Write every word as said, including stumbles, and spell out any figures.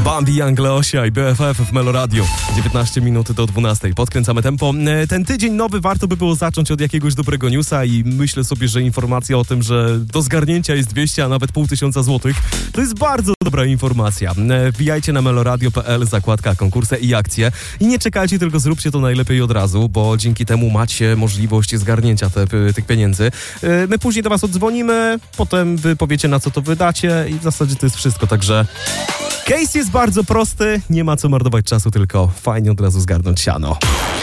Bambi, Young Leosia i B F F w Meloradiu. dziewiętnaście minut do dwunastej. Podkręcamy tempo. Ten tydzień nowy warto by było zacząć od jakiegoś dobrego newsa i myślę sobie, że informacja o tym, że do zgarnięcia jest dwieście, a nawet pół tysiąca złotych, to jest bardzo dobra informacja. Wbijajcie na meloradio kropka p l, zakładka konkursy i akcje i nie czekajcie, tylko zróbcie to najlepiej od razu, bo dzięki temu macie możliwość zgarnięcia te, tych pieniędzy. My później do was odzwonimy, potem wy powiecie, na co to wydacie i w zasadzie to jest wszystko, także case jest bardzo prosty, nie ma co marnować czasu, tylko fajnie od razu zgarnąć siano.